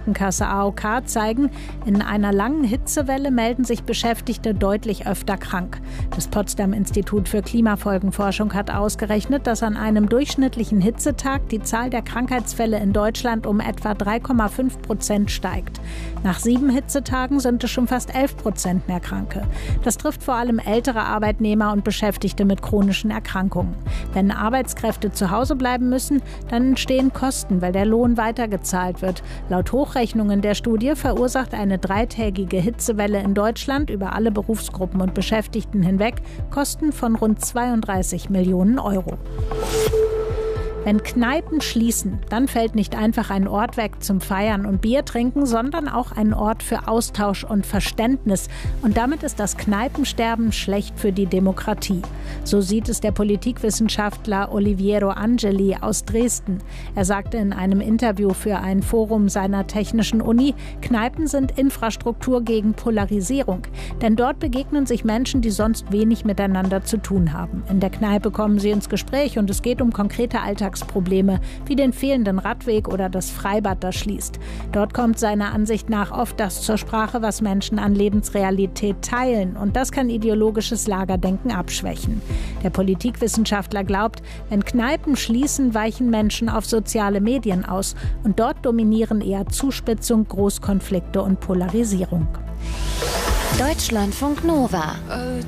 Krankenkasse AOK zeigen, in einer langen Hitzewelle melden sich Beschäftigte deutlich öfter krank. Das Potsdam Institut für Klimafolgenforschung hat ausgerechnet, dass an einem durchschnittlichen Hitzetag die Zahl der Krankheitsfälle in Deutschland um etwa 3,5% steigt. Nach 7 Hitzetagen sind es schon fast 11% mehr Kranke. Das trifft vor allem ältere Arbeitnehmer und Beschäftigte mit chronischen Erkrankungen. Wenn Arbeitskräfte zu Hause bleiben müssen, dann entstehen Kosten, weil der Lohn weitergezahlt wird. Laut Hochrechnungen der Studie verursacht eine 3-tägige Hitzewelle in Deutschland über alle Berufsgruppen und Beschäftigten hinweg Kosten von rund 32 Millionen Euro. Wenn Kneipen schließen, dann fällt nicht einfach ein Ort weg zum Feiern und Bier trinken, sondern auch ein Ort für Austausch und Verständnis. Und damit ist das Kneipensterben schlecht für die Demokratie. So sieht es der Politikwissenschaftler Oliviero Angeli aus Dresden. Er sagte in einem Interview für ein Forum seiner Technischen Uni, Kneipen sind Infrastruktur gegen Polarisierung. Denn dort begegnen sich Menschen, die sonst wenig miteinander zu tun haben. In der Kneipe kommen sie ins Gespräch und es geht um konkrete Alltagsprobleme, wie den fehlenden Radweg oder das Freibad, das schließt. Dort kommt seiner Ansicht nach oft das zur Sprache, was Menschen an Lebensrealität teilen. Und das kann ideologisches Lagerdenken abschwächen. Der Politikwissenschaftler glaubt, wenn Kneipen schließen, weichen Menschen auf soziale Medien aus. Und dort dominieren eher Zuspitzung, Großkonflikte und Polarisierung. Deutschlandfunk Nova